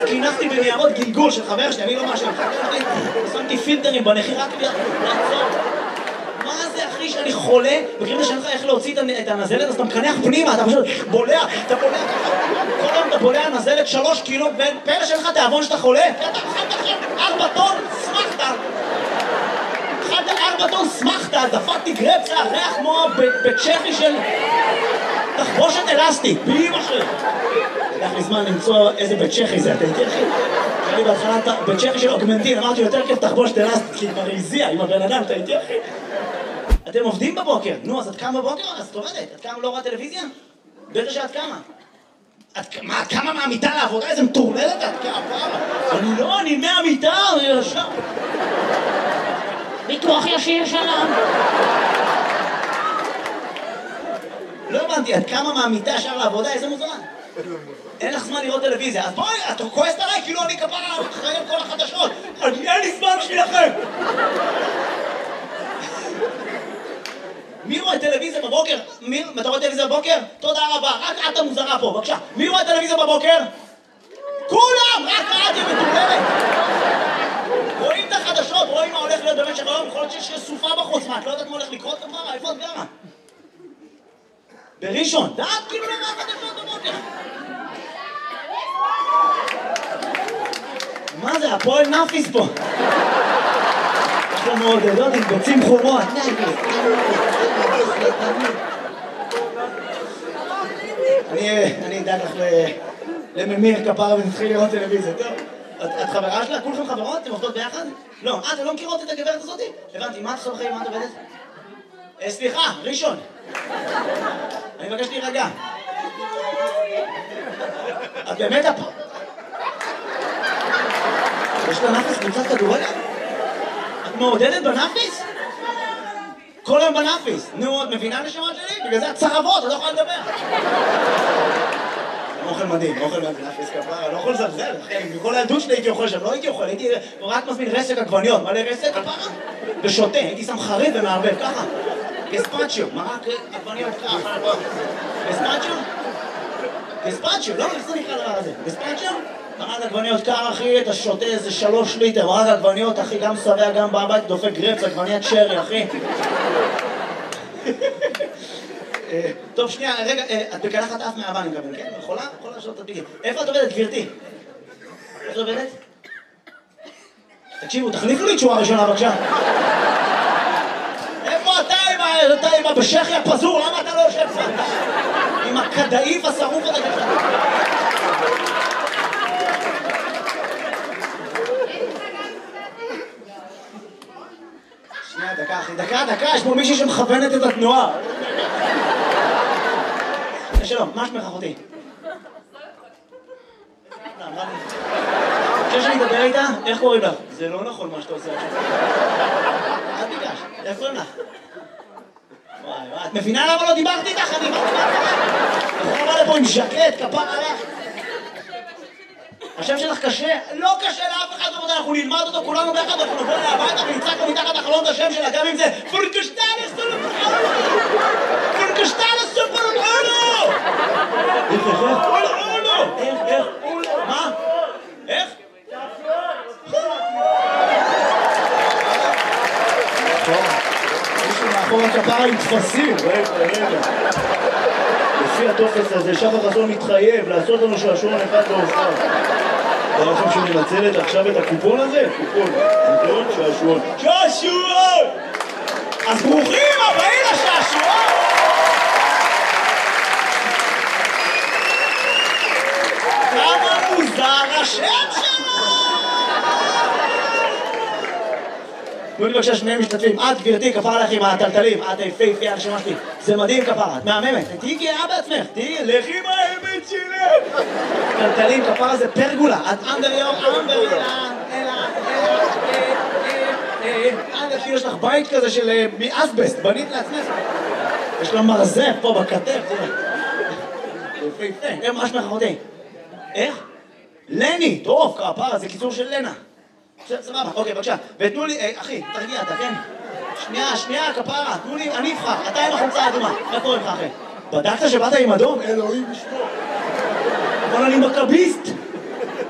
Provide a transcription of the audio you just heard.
כינחתי בניירות גלגול של חבר שלי, אני לא משהו, שמתי פילטרים בנחי רק לעצור. מה זה אחי שאני חולה? מכירים לשאול לך איך להוציא את הנזלת, אז אתה מקנח פנימה, אתה פשוט בולע, אתה בולע ככה. כל היום אתה בולע נזלת 3 קילו, פלא שלך תיאבון שאתה חולה? אתה אכלת עכשיו 4 טון, שמחת. אכלת 4 טון, שמחת, דפקתי גרפסה, ריח כמו בצ'כי של תחבושת אלסטית, באמא שלי. לקח לי זמן למצוא איזה בצ'כי זה, אתה איתי אחי? אני בהתחלה בצ'כי של אוגמנטין, אמרתי יותר כיף תחבושת אלסטית, כי כבר הזיע עם הבן אדם, אתה איתי אחי? אתם עובדים בבוקר, נו, אז את קמה בבוקר? אז את עובדת, את קמה לא רואה טלוויזיה? בטח שאת קמה. את קמה מהמיטה לעבודה, איזה מטורללת את קמה? אני מהמיטה, אני ישר. ביטוח ישיר שלם. לא הבנתי, את קמה מהמיטה ישר לעבודה, איזה מוזמן? אין לך זמן לראות טלוויזיה, אז בואי, את כועסת עליי, כאילו אני כפרה אחרי כל החדשות. אין לי זמן בשבילכם. מי רואה טלוויזיה בבוקר? אתה רואה טלוויזיה בבוקר? תודה רבה, רק את המוזרה פה, בבקשה. מי רואה טלוויזיה בבוקר? כולם! רק את היא מטורללת! רואים את החדשות, רואים מה הולך להיות במשך היום, יכול להיות שיש סופה בחוץ, מה, את לא יודעת מה הולך לקרות כפרה? איפה את גרה? בראשון, דעת כאילו לא רואה חדשות בבוקר. מה זה, הפועל נאפיס פה? אנחנו מעודדות עם ביצים חומות. אני אדאג לך לממיר כפרה ונתחיל לראות טלוויזיה, טוב? את חברה שלה? כולכם חברות? אתם עובדות ביחד? לא, אתם לא מכירות את הגברת הזאת? הבנתי, מה את חברים? מה את עובדת? סליחה, ראשון. אני מבקש להירגע. את באמת הפ... יש לה נאפיס קבוצת כדורגל? את מעודדת בנאפיס? כל היום בנאפיס. נו, את מבינה נשמות שלי? בגלל זה את צרבות, את לא יכולה לדבר. אוכל מדהים, אוכל מדהים, נאפיס כפרה, לא יכול לזלזל, אחי, בכל הילדות שלי הייתי אוכל שם, לא הייתי אוכל, הייתי רק מזמין רסק עגבניות, מלא רסק, כפרה, ושותה, הייתי שם חריף ומערבב, ככה. גספצ'יו, מרק עגבניות ככה, גספצ'יו? גספצ'יו, לא, איך זה נקרא דבר הזה? גספצ'יו? מרק עגבניות קר, אחי, אתה שותה איזה 3 ליטר, מרק עגבניות, אחי, גם שבע, גם בבית, דופק גרפס, עגבניית שרי, אחי. טוב, שנייה, רגע, את בקלחת אף מהאבא, אני מקבל, כן? יכולה? יכולה לשאול את הדביגים. איפה את עובדת, גברתי? איפה את עובדת? תקשיבו, תחליפו לי תשובה ראשונה, בבקשה. איפה אתה עם הבשכי הפזור? למה אתה לא יושב פה? עם הכדאיף השרוף הזה ככה. שנייה, דקה, אחי, דקה, יש פה מישהי שמכוונת את התנועה. שלום, מה שמך אחותי? חושב שאני אדבר איתה? איך קוראים לך? זה לא נכון מה שאתה עושה עכשיו. אל תיגש, איך קוראים לך? וואי, את מבינה למה לא דיברתי איתך? אני יכולה לבוא לפה עם ז'קט, כפר עליך. השם שלך קשה? לא קשה לאף אחד עבודה, אנחנו נלמד אותו כולנו ביחד, אנחנו נבוא אליה הביתה ונצעק לו מתחת לחלון את השם שלה, גם אם זה פורקשטל סופר חולו! פורקשטל סופר חולו! איך? מה? איך? מישהו מאחור הכפרה עם תפסים, רגע. לפי הטופס הזה, שחר חסון מתחייב לעשות לנו שעשועון אחד להופעה. אתה לכם שאני מנצלת עכשיו את הקופון הזה? קופון, שעשועון. שעשועון! אז ברוכים הבאים לשעשועון! כמה מוזר השם שלו! תנו לי בבקשה שני משתתפים. את גברתי, כפרה לך עם הטלטלים, את היפהפייה הרשימה שלי. זה מדהים כפרה, את מהממת. תהיי גאה בעצמך, לכי עם האמת שלי! טלטלים, כפרה זה פרגולה. את אנדריור, כאילו יש לך בית כזה של מאסבסט, בנית לעצמך. יש לה מרזף פה בכתף, תראה. מה שמך אחותי? איך? לני, טוב, כפרה, זה קיצור של לנה. סבבה, אוקיי, בבקשה. ותנו לי, אחי, תרגיע אתה, כן? שנייה, כפרה, תנו לי, אני אבחר, אתה עם החולצה האדומה. איך קוראים לך, אחי? בדקת שבאת עם אדום? אלוהים ישמור. אבל אני מכביסט.